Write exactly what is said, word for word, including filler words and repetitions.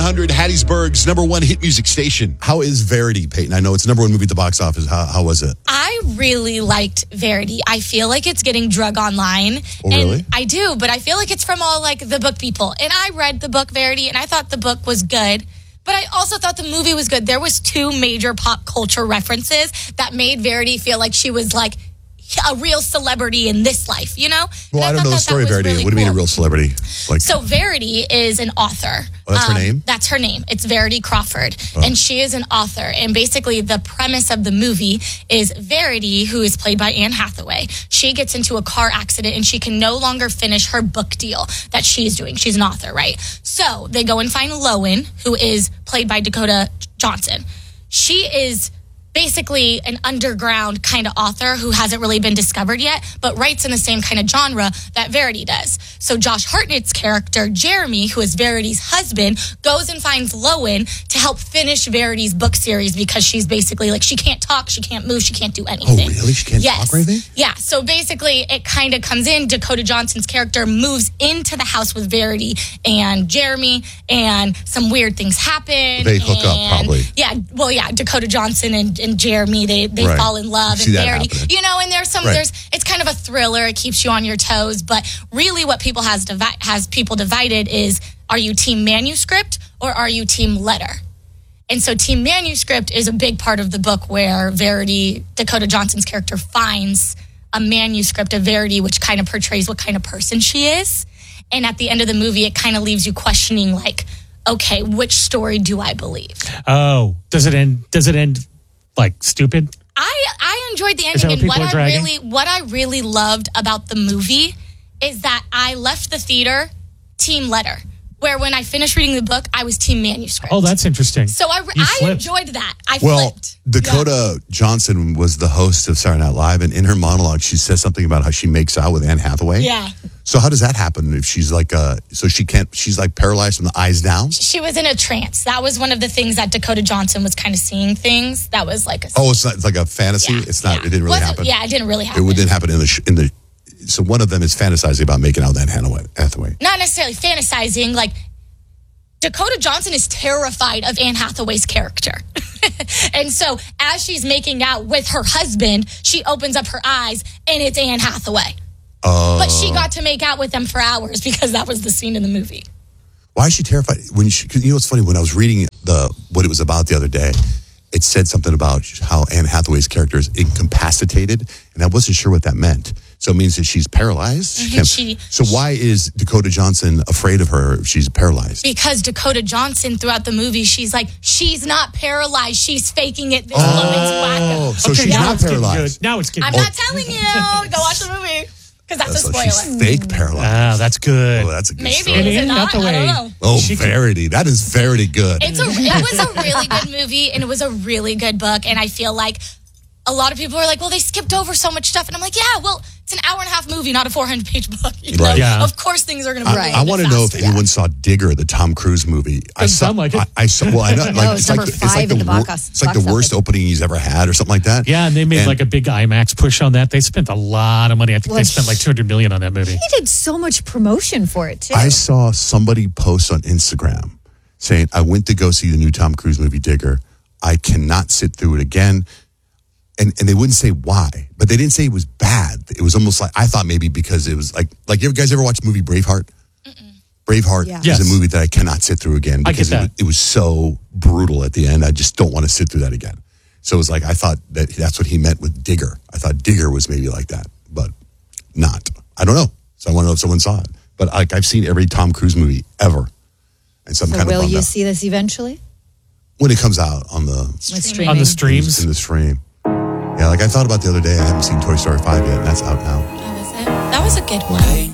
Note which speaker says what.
Speaker 1: hundred, Hattiesburg's number one hit music station. How is Verity, Peyton? I know it's the number one movie at the box office. How, how was it?
Speaker 2: I really liked Verity. I feel like it's getting drug online.
Speaker 1: Oh, really?
Speaker 2: And I do, but I feel like it's from all like the book people. And I read the book Verity, and I thought the book was good. But I also thought the movie was good. There was two major pop culture references that made Verity feel like she was like a real celebrity in this life, you know?
Speaker 1: Well, I, I don't know the story of Verity. Really what do you cool. mean a real celebrity? Like,
Speaker 2: so Verity is an author.
Speaker 1: Oh, that's
Speaker 2: um,
Speaker 1: her name?
Speaker 2: That's her name. It's Verity Crawford. Oh. And she is an author. And basically the premise of the movie is Verity, who is played by Anne Hathaway, she gets into a car accident and she can no longer finish her book deal that she's doing. She's an author, right? So they go and find Lowen, who is played by Dakota Johnson. She is basically an underground kind of author who hasn't really been discovered yet, but writes in the same kind of genre that Verity does. So Josh Hartnett's character, Jeremy, who is Verity's husband, goes and finds Lowen to help finish Verity's book series because she's basically like, she can't talk, she can't move, she can't do anything.
Speaker 1: Oh, really? She can't
Speaker 2: yes.
Speaker 1: talk or anything?
Speaker 2: Yeah, so basically it kind of comes in, Dakota Johnson's character moves into the house with Verity and Jeremy, and some weird things happen.
Speaker 1: They hook
Speaker 2: and,
Speaker 1: up, probably.
Speaker 2: Yeah, well, yeah, Dakota Johnson and and Jeremy, they, they
Speaker 1: right.
Speaker 2: fall in love,
Speaker 1: See
Speaker 2: and Verity, you know, and there's some,
Speaker 1: right.
Speaker 2: there's, it's kind of a thriller. It keeps you on your toes, but really what people has divi- has people divided is, are you team manuscript or are you team letter? And so team manuscript is a big part of the book where Verity, Dakota Johnson's character, finds a manuscript of Verity, which kind of portrays what kind of person she is. And at the end of the movie, it kind of leaves you questioning, like, okay, which story do I believe?
Speaker 3: Oh, does it end, does it end like stupid?
Speaker 2: I, I enjoyed the ending, and what I
Speaker 3: dragging?
Speaker 2: really what I really loved about the movie is that I left the theater team letter, where when I finished reading the book, I was team manuscript.
Speaker 3: Oh, that's interesting.
Speaker 2: So I, I enjoyed that. I
Speaker 1: well,
Speaker 2: flipped.
Speaker 1: Dakota yeah. Johnson was the host of Saturday Night Live, and in her monologue, she says something about how she makes out with Anne Hathaway.
Speaker 2: Yeah.
Speaker 1: So how does that happen if she's like, uh, so she can't, she's like paralyzed from the eyes down?
Speaker 2: She was in a trance. That was one of the things that Dakota Johnson was kind of seeing things. That was like a...
Speaker 1: Oh, it's not, it's like a fantasy?
Speaker 2: Yeah,
Speaker 1: it's not,
Speaker 2: yeah.
Speaker 1: it didn't really
Speaker 2: Wasn't,
Speaker 1: happen?
Speaker 2: Yeah, it didn't really happen.
Speaker 1: It didn't happen in the, sh- in the, so one of them is fantasizing about making out with Anne Hathaway.
Speaker 2: Not necessarily fantasizing, like, Dakota Johnson is terrified of Anne Hathaway's character. And so as she's making out with her husband, she opens up her eyes and it's Anne Hathaway.
Speaker 1: Oh.
Speaker 2: But she got to make out with them for hours because that was the scene in the movie.
Speaker 1: Why is she terrified? When she, you know what's funny? When I was reading the what it was about the other day, it said something about how Anne Hathaway's character is incapacitated, and I wasn't sure what that meant. So it means that she's paralyzed?
Speaker 2: Mm-hmm, she,
Speaker 1: so why is Dakota Johnson afraid of her if she's paralyzed?
Speaker 2: Because Dakota Johnson, throughout the movie, she's like, she's not paralyzed. She's faking it. This
Speaker 1: oh,
Speaker 2: woman's wacko.
Speaker 1: So okay, she's not paralyzed.
Speaker 3: Now it's getting
Speaker 2: I'm
Speaker 3: good.
Speaker 2: not telling you. Go watch the movie. Because that's
Speaker 1: so
Speaker 2: a spoiler.
Speaker 1: She's fake paralyzed.
Speaker 3: Ah, that's good.
Speaker 1: Oh, that's a good
Speaker 2: Maybe,
Speaker 1: story.
Speaker 2: is it not? I don't know.
Speaker 1: Oh,
Speaker 3: she
Speaker 1: Verity. That is very good.
Speaker 2: It's a, it was a really good movie, and it was a really good book, and I feel like a lot of people are like, well, they skipped over so much stuff. And I'm like, yeah, well, it's an hour and a half movie, not a four hundred page book. You know?
Speaker 1: Right.
Speaker 3: Yeah.
Speaker 2: Of course things are going to be
Speaker 1: I,
Speaker 2: right.
Speaker 1: I want to know if
Speaker 2: faster.
Speaker 1: anyone saw Digger, the Tom Cruise movie. I saw,
Speaker 3: sound like it.
Speaker 1: I, I saw, well, I know,
Speaker 4: No,
Speaker 1: like,
Speaker 4: it's
Speaker 1: it's like
Speaker 4: number
Speaker 1: the, it's like
Speaker 4: five
Speaker 1: the,
Speaker 4: in the
Speaker 1: wor-
Speaker 4: box-
Speaker 1: it's like the
Speaker 4: box
Speaker 1: worst
Speaker 4: office.
Speaker 1: opening he's ever had or something like that.
Speaker 3: Yeah, and they made
Speaker 1: And-
Speaker 3: like a big IMAX push on that. They spent a lot of money. I think
Speaker 4: Well,
Speaker 3: they spent like two hundred million dollars on that movie.
Speaker 4: He did so much promotion for it, too.
Speaker 1: I saw somebody post on Instagram saying, I went to go see the new Tom Cruise movie, Digger. I cannot sit through it again. And and they wouldn't say why, but they didn't say it was bad. It was almost like, I thought maybe because it was like, like you guys ever watch the movie Braveheart? Mm-mm. Braveheart
Speaker 4: Yeah.
Speaker 1: is
Speaker 3: Yes.
Speaker 1: a movie that I cannot sit through again
Speaker 3: I get
Speaker 1: because it,
Speaker 3: that.
Speaker 1: was- it was so brutal at the end. I just don't want to sit through that again. So it was like, I thought that that's what he meant with Digger. I thought Digger was maybe like that, but not. I don't know. So I want to know if someone saw it. But like I've seen every Tom Cruise movie ever. And so I'm
Speaker 4: So
Speaker 1: kind of
Speaker 4: will
Speaker 1: bummed
Speaker 4: you
Speaker 1: out.
Speaker 4: see this eventually?
Speaker 1: When it comes out on the
Speaker 4: With streaming?
Speaker 3: On the streams.
Speaker 1: in the stream. Yeah, like I thought about the other day, I haven't seen Toy Story five yet, and that's out now.
Speaker 2: That was it. That was a good one.